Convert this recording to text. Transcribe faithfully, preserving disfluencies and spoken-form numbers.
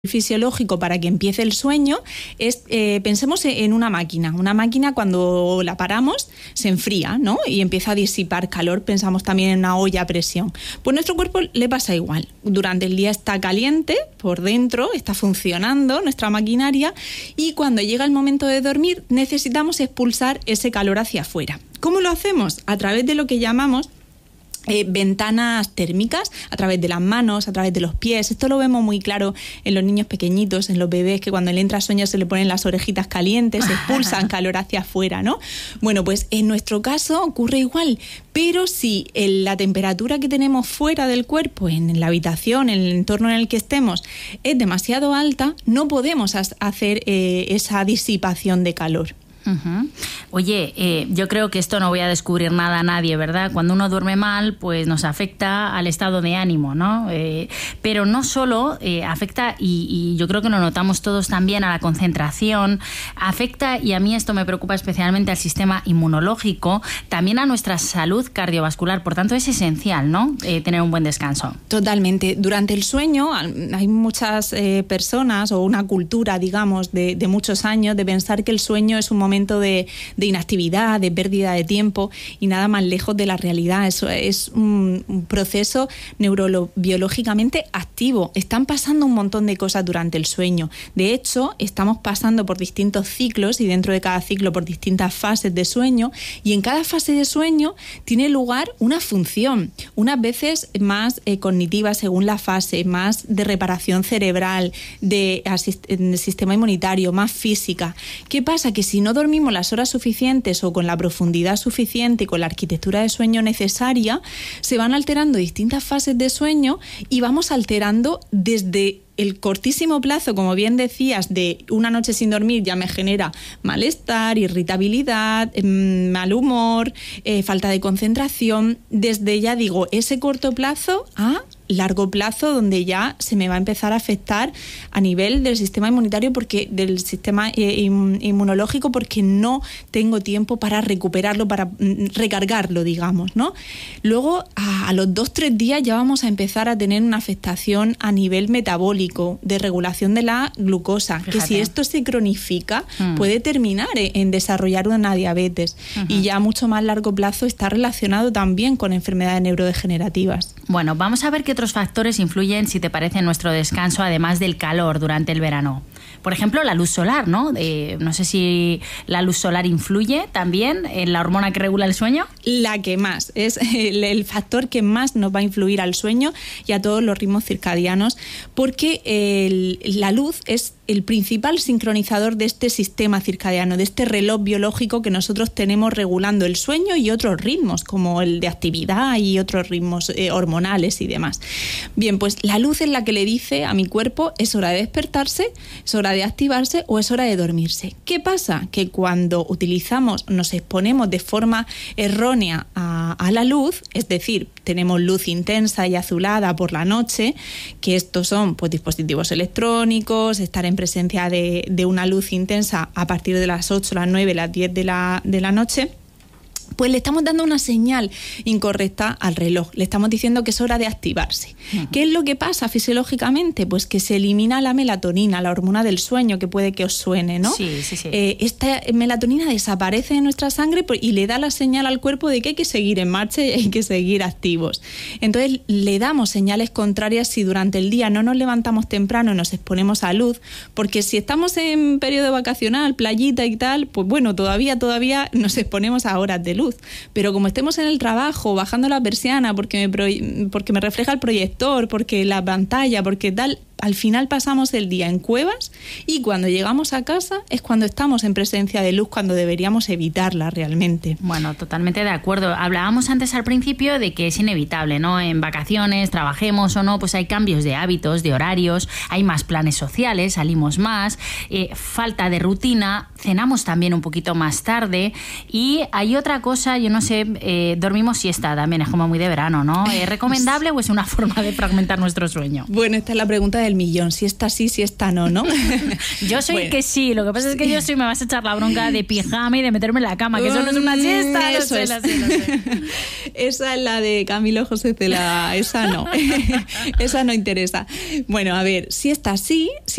fisiológico para que empiece el sueño es, eh, pensemos en una máquina. Una máquina cuando la paramos se enfría, ¿no? Y empieza a disipar calor. Pensamos también en una olla a presión. Pues nuestro cuerpo le pasa igual. Durante el día está caliente por dentro, está funcionando nuestra maquinaria y cuando llega el momento de dormir necesitamos expulsar ese calor hacia afuera. ¿Cómo lo hacemos? A través de lo que llamamos Eh, ventanas térmicas, a través de las manos, a través de los pies. Esto lo vemos muy claro en los niños pequeñitos, en los bebés, que cuando le entra sueño se le ponen las orejitas calientes, se expulsan calor hacia afuera, ¿no? Bueno, pues en nuestro caso ocurre igual, pero si el, la temperatura que tenemos fuera del cuerpo, en la habitación, en el entorno en el que estemos, es demasiado alta, no podemos as- hacer eh, esa disipación de calor. Uh-huh. Oye, eh, yo creo que esto no voy a descubrir nada a nadie, ¿verdad? Cuando uno duerme mal, pues nos afecta al estado de ánimo, ¿no? Eh, pero no solo eh, afecta, y, y yo creo que lo notamos todos también, a la concentración, afecta, y a mí esto me preocupa especialmente, al sistema inmunológico, también a nuestra salud cardiovascular. Por tanto, es esencial, ¿no? Eh, tener un buen descanso. Totalmente. Durante el sueño hay muchas eh, personas, o una cultura, digamos, de, de muchos años, de pensar que el sueño es un momento momento de, de inactividad, de pérdida de tiempo, y nada más lejos de la realidad. Eso es un, un proceso neurobiológicamente activo. Están pasando un montón de cosas durante el sueño. De hecho, estamos pasando por distintos ciclos, y dentro de cada ciclo por distintas fases de sueño, y en cada fase de sueño tiene lugar una función, unas veces más eh, cognitiva según la fase, más de reparación cerebral, de, asist- de sistema inmunitario, más física. ¿Qué pasa? Que si no dormimos las horas suficientes o con la profundidad suficiente y con la arquitectura de sueño necesaria, se van alterando distintas fases de sueño y vamos alterando desde el cortísimo plazo, como bien decías, de una noche sin dormir ya me genera malestar, irritabilidad, mal humor, eh, falta de concentración, desde, ya digo, ese corto plazo a largo plazo, donde ya se me va a empezar a afectar a nivel del sistema inmunitario, porque del sistema eh, inmunológico, porque no tengo tiempo para recuperarlo, para mm, recargarlo, digamos, ¿no? Luego, a, a los dos, tres días ya vamos a empezar a tener una afectación a nivel metabólico, de regulación de la glucosa. Fíjate. Que si esto se cronifica, mm. puede terminar en desarrollar una diabetes. Uh-huh. Y ya a mucho más largo plazo está relacionado también con enfermedades neurodegenerativas. Bueno, vamos a ver qué otros factores influyen, si te parece, en nuestro descanso, además del calor durante el verano. Por ejemplo, la luz solar, ¿no? Eh, no sé si la luz solar influye también en la hormona que regula el sueño. La que más, es el, el factor que más nos va a influir al sueño y a todos los ritmos circadianos, porque el, la luz es el principal sincronizador de este sistema circadiano, de este reloj biológico que nosotros tenemos regulando el sueño y otros ritmos, como el de actividad y otros ritmos eh, hormonales y demás. Bien, pues la luz es la que le dice a mi cuerpo: es hora de despertarse, es hora de activarse o es hora de dormirse. ¿Qué pasa? Que cuando utilizamos, nos exponemos de forma errónea a, a la luz, es decir, tenemos luz intensa y azulada por la noche, que estos son pues dispositivos electrónicos, estar en presencia de, de una luz intensa a partir de las ocho, las nueve, las diez de la, de la noche, pues le estamos dando una señal incorrecta al reloj. Le estamos diciendo que es hora de activarse. Uh-huh. ¿Qué es lo que pasa fisiológicamente? Pues que se elimina la melatonina, la hormona del sueño, que puede que os suene, ¿no? Sí, sí, sí. Eh, esta melatonina desaparece de nuestra sangre y le da la señal al cuerpo de que hay que seguir en marcha y hay que seguir activos. Entonces le damos señales contrarias si durante el día no nos levantamos temprano y nos exponemos a luz, porque si estamos en periodo vacacional, playita y tal, pues bueno, todavía, todavía nos exponemos a horas de luz. Pero como estemos en el trabajo, bajando la persiana porque me, pro, porque me refleja el proyector, porque la pantalla, porque tal, al final pasamos el día en cuevas, y cuando llegamos a casa es cuando estamos en presencia de luz, cuando deberíamos evitarla realmente. Bueno, totalmente de acuerdo. Hablábamos antes al principio de que es inevitable, ¿no? En vacaciones, trabajemos o no, pues hay cambios de hábitos, de horarios, hay más planes sociales, salimos más, eh, falta de rutina, cenamos también un poquito más tarde, y hay otra cosa, yo no sé, eh, dormimos siesta también, es como muy de verano, ¿no? ¿Es recomendable o es una forma de fragmentar nuestro sueño? Bueno, esta es la pregunta del del millón, si esta sí, si esta no, ¿no? Yo soy Bueno, que sí, lo que pasa es que yo soy me vas a echar la bronca de pijama y de meterme en la cama, que eso no es una siesta, no Eso sé, es. no sé, no sé. Esa es la de Camilo José Cela, esa no, esa no interesa. Bueno, a ver, si esta sí, si